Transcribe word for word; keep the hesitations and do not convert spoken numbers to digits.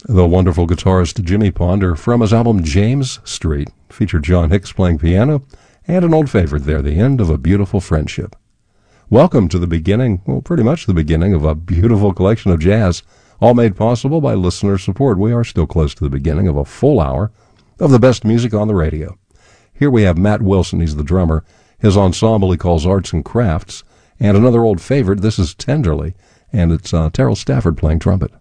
The wonderful guitarist Jimmy Ponder from his album James Street featured John Hicks playing piano, and an old favorite there, The End of a Beautiful Friendship. Welcome to the beginning, well, pretty much the beginning of a beautiful collection of jazz, all made possible by listener support. We are still close to the beginning of a full hour of the best music on the radio. Here we have Matt Wilson, he's the drummer, his ensemble he calls Arts and Crafts, and another old favorite, this is Tenderly, and it's uh, Terrell Stafford playing trumpet.